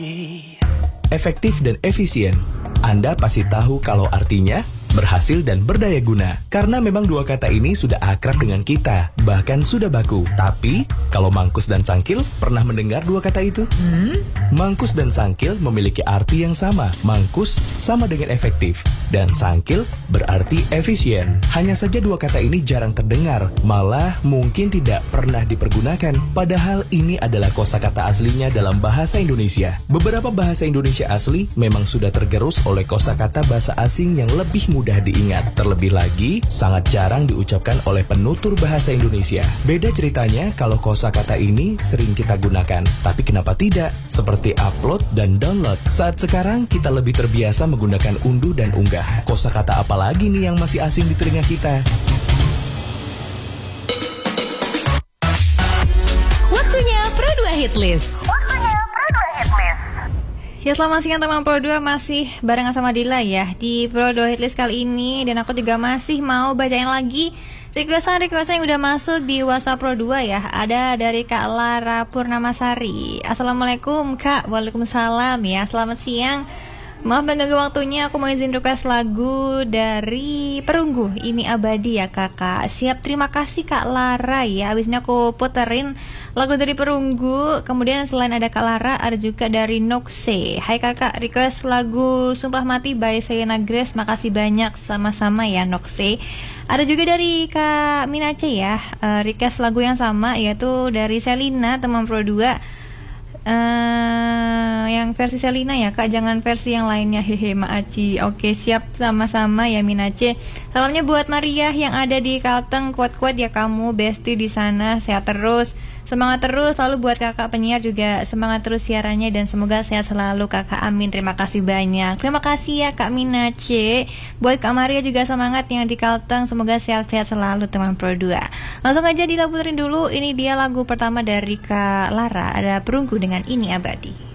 Efektif dan efisien. Anda pasti tahu kalau artinya berhasil dan berdaya guna. Karena memang dua kata ini sudah akrab dengan kita, bahkan sudah baku. Tapi, kalau mangkus dan sangkil, pernah mendengar dua kata itu? Mangkus dan sangkil memiliki arti yang sama. Mangkus sama dengan efektif, dan sangkil berarti efisien. Hanya saja dua kata ini jarang terdengar, malah mungkin tidak pernah dipergunakan. Padahal ini adalah kosakata aslinya dalam bahasa Indonesia. Beberapa bahasa Indonesia asli memang sudah tergerus oleh kosakata bahasa asing yang lebih mudah diingat. Terlebih lagi, sangat jarang diucapkan oleh penutur bahasa Indonesia. Beda ceritanya kalau kosakata ini sering kita gunakan. Tapi kenapa tidak? Seperti upload dan download. Saat sekarang kita lebih terbiasa menggunakan unduh dan unggah. Kosakata apa lagi nih yang masih asing di telinga kita? Waktunya Pro 2 Hitlist. Ya, selamat siang teman Pro 2, masih barengan sama Dila ya di Pro 2 Hitlist kali ini. Dan aku juga masih mau bacain lagi requestan yang udah masuk di WhatsApp Pro 2 ya. Ada dari Kak Lara Purnamasari. Assalamualaikum Kak. Waalaikumsalam ya, selamat siang. Maaf mengganggu waktunya, aku mau izin request lagu dari Perunggu, Ini Abadi ya kakak. Siap, terima kasih Kak Lara ya. Abis ini aku puterin lagu dari Perunggu. Kemudian selain ada Kak Lara, ada juga dari Noxe. Hai kakak, request lagu Sumpah Mati by Sayana Grace. Makasih banyak, sama-sama ya Noxe. Ada juga dari Kak Minace ya, request lagu yang sama, yaitu dari Selina, teman Pro 2. Yang versi Selina ya kak, jangan versi yang lainnya, hehe Maaci. Oke siap, sama-sama ya Minace. Salamnya buat Maria yang ada di Kalteng, kuat-kuat ya kamu Besti di sana, sehat terus, semangat terus. Lalu buat kakak penyiar juga semangat terus siarannya dan semoga sehat selalu kakak, amin. Terima kasih banyak, terima kasih ya Kak Minace. Buat Kak Maria juga semangat yang di Kalteng, semoga sehat-sehat selalu teman Pro 2. Langsung aja dilapurin dulu, ini dia lagu pertama dari Kak Lara, ada Perunggu dengan Ini Abadi.